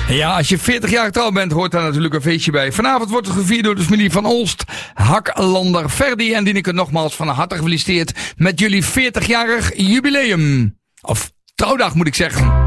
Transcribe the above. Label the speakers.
Speaker 1: Ja, als je 40 jaar trouw bent, hoort daar natuurlijk een feestje bij. Vanavond wordt het gevierd door de familie van Olst, Haklander, Ferdi. En die ik het nogmaals van harte gefeliciteerd met jullie 40-jarig jubileum. Of trouwdag moet ik zeggen.